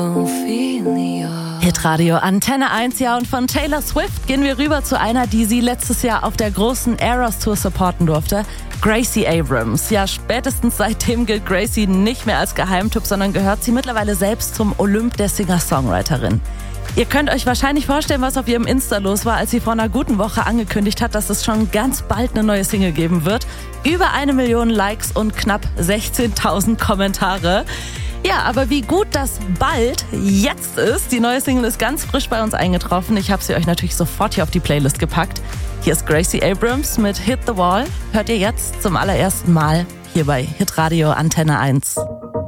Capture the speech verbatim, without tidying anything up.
Hitradio Antenne eins, ja, und von Taylor Swift gehen wir rüber zu einer, die sie letztes Jahr auf der großen Eras Tour supporten durfte, Gracie Abrams. Ja, spätestens seitdem gilt Gracie nicht mehr als Geheimtipp, sondern gehört sie mittlerweile selbst zum Olymp der Singer-Songwriterin. Ihr könnt euch wahrscheinlich vorstellen, was auf ihrem Insta los war, als sie vor einer guten Woche angekündigt hat, dass es schon ganz bald eine neue Single geben wird. Über eine Million Likes und knapp sechzehntausend Kommentare. Ja, aber wie gut das bald jetzt ist. Die neue Single ist ganz frisch bei uns eingetroffen. Ich habe sie euch natürlich sofort hier auf die Playlist gepackt. Hier ist Gracie Abrams mit Hit the Wall. Hört ihr jetzt zum allerersten Mal hier bei Hitradio Antenne eins.